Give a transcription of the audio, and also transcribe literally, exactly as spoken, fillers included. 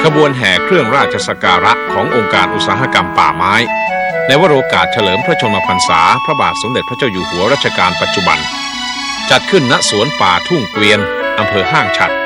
ขบวนแห่เครื่องราชสักการะขององค์การอุตสาหกรรมป่าไม้ในวโรกาสเฉลิมพระชนมพรรษาพระบาทสมเด็จพระเจ้าอยู่หัวรัชกาลปัจจุบันจัดขึ้นณสวนป่าทุ่งเกวียนอำเภอห้างฉัตร